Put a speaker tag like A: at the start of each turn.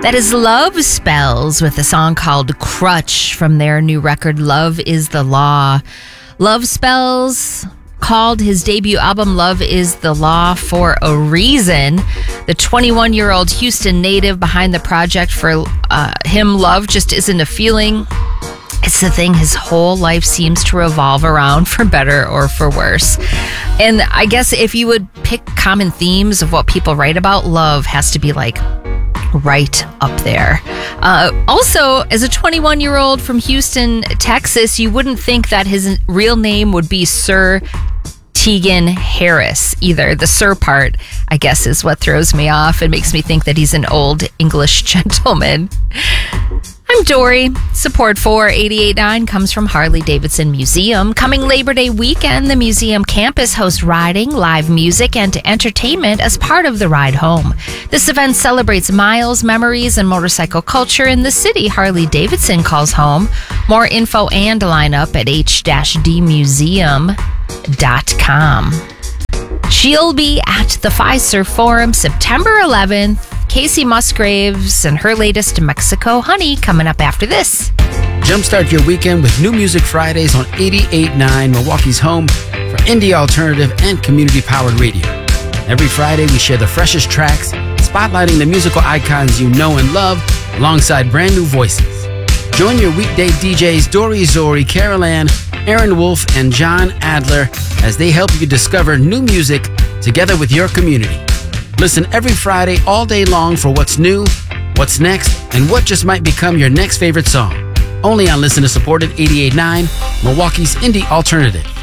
A: That is Love Spells with a song called Crutch from their new record, Love is the Law. Love Spells called his debut album Love is the Law for a reason. The 21-year-old Houston native behind the project, for him, love just isn't a feeling. It's the thing his whole life seems to revolve around, for better or for worse. And I guess if you would pick common themes of what people write about, love has to be like right up there. Also, as a 21-year-old from Houston, Texas, you wouldn't think that his real name would be Sir Tegan Harris either. The Sir part, I guess, is what throws me off and makes me think that he's an old English gentleman. I'm Dory. Support for 88.9 comes from Harley-Davidson Museum. Coming Labor Day weekend, the museum campus hosts riding, live music, and entertainment as part of the Ride Home. This event celebrates miles, memories, and motorcycle culture in the city Harley-Davidson calls home. More info and lineup at h-dmuseum.com. She'll be at the Fiserv Forum September 11th. Casey Musgraves and her latest Mexico Honey coming up after this.
B: Jumpstart your weekend with New Music Fridays on 88.9, Milwaukee's home for indie alternative and community-powered radio. Every Friday, we share the freshest tracks, spotlighting the musical icons you know and love, alongside brand new voices. Join your weekday DJs Dory Zori, Carol Ann, Aaron Wolf, and John Adler as they help you discover new music together with your community. Listen every Friday all day long for what's new, what's next, and what just might become your next favorite song. Only on listener-supported 88.9, Milwaukee's indie alternative.